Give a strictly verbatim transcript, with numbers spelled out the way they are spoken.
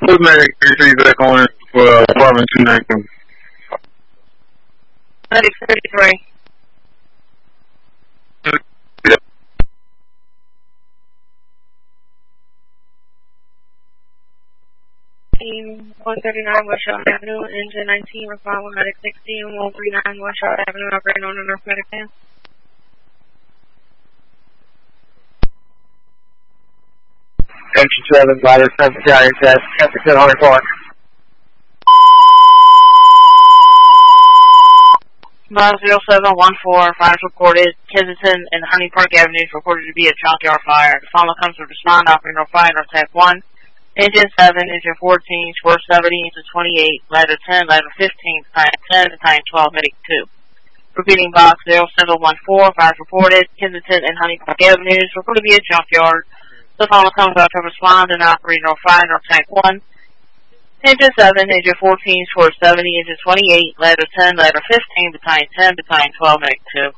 Put medic three back on for uh, apartment two nineteen. Medic thirty-three. Team one thirty-nine West Shore Avenue, engine nineteen, respond with medic sixteen, one thirty-nine West Shore Avenue, operating on the North Medic van. Engine seven, ladder seven, carrier test, temperature one hundred four. Bob zero seven one four, fires reported, Kensington and Honey Park Avenues reported to be a junkyard fire. The following comes to respond, operating on fire, North Tech one. Engine seven, engine fourteen, score seventy, engine twenty-eight, ladder ten, ladder fifteen, battalion ten, battalion twelve, medic two. Repeating box zero seven one four, fires reported, Kensington and Honey Park Avenues reported to be a junkyard. The following comes out to respond and operating on fire, North Tank one. Engine seven, engine fourteen, score seventy, engine twenty-eight, ladder ten, ladder fifteen, battalion ten, battalion twelve, medic two.